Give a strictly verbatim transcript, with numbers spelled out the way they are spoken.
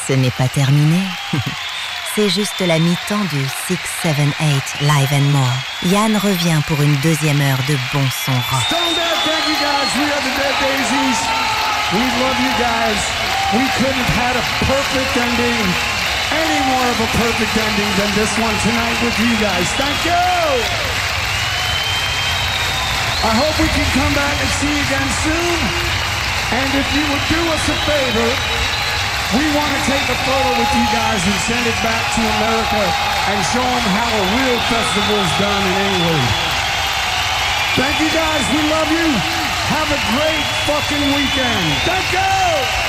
ce n'est pas terminé. C'est juste la mi-temps du six seven eight Live and More. Yann revient pour une deuxième heure de bon son rock. Stone Dead, thank you guys. We are the Dead Daisies. We love you guys. We couldn't have had a perfect ending, any more of a perfect ending than this one tonight with you guys. Thank you. I hope we can come back and see you again soon. And if you would do us a favor, we want to take a photo with you guys and send it back to America and show them how a real festival is done in England. Thank you guys. We love you. Have a great fucking weekend. Thank you.